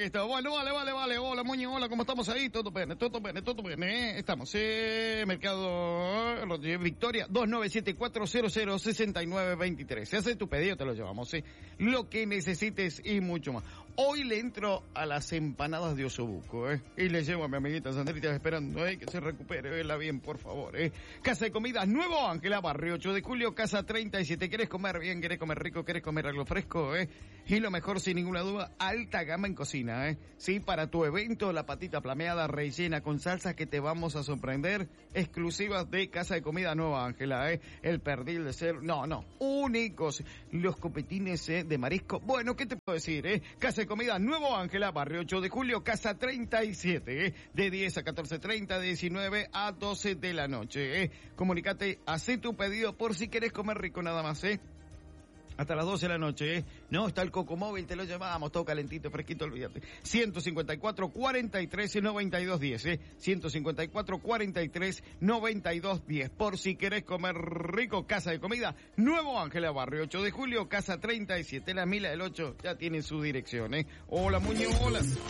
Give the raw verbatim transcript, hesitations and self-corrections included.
está. Bueno, vale, vale, vale. Hola, Muñe, hola, ¿cómo estamos ahí? Todo bien, todo bien, todo bien, ¿eh? Estamos, eh, Mercado Victoria, dos nueve siete cuatro cero cero seis nueve dos tres. Si haces tu pedido, te lo llevamos, ¿sí? Lo que necesites y mucho más. Hoy le entro a las empanadas de osobuco, ¿eh? Y le llevo a mi amiguita Sandrita esperando, ¿eh? Que se recupere, vela bien, por favor, ¿eh? Casa de Comidas Nuevo Ángela, barrio ocho de julio, casa treinta y siete. ¿Querés comer bien? ¿Querés comer rico? ¿Querés comer algo fresco, eh? Y lo mejor, sin ninguna duda, alta gama en cocina, ¿eh? Sí, para tu evento, la patita flameada rellena con salsas que te vamos a sorprender, exclusivas de Casa de Comida Nueva Ángela, ¿eh? El pernil de cerdo, no, no, únicos. Los copetines, ¿eh? De marisco, bueno, ¿qué te puedo decir, eh? Casa de Comida Nuevo Ángela, barrio ocho de julio, casa treinta y siete, ¿eh? De diez a catorce treinta, de diecinueve a doce de la noche, ¿eh? Comunicate, hacé tu pedido por si querés comer rico nada más, ¿eh? Hasta las doce de la noche, ¿eh? No, está el Coco Móvil, te lo llevamos, todo calentito, fresquito, olvídate. ciento cincuenta y cuatro, cuarenta y tres, noventa y dos, diez, ¿eh? ciento cincuenta y cuatro, cuarenta y tres, noventa y dos, diez. Por si querés comer rico, Casa de Comida Nuevo Ángela, barrio ocho de julio, casa treinta y siete. La Mila del ocho ya tiene su dirección, ¿eh? Hola, Muñoz, hola.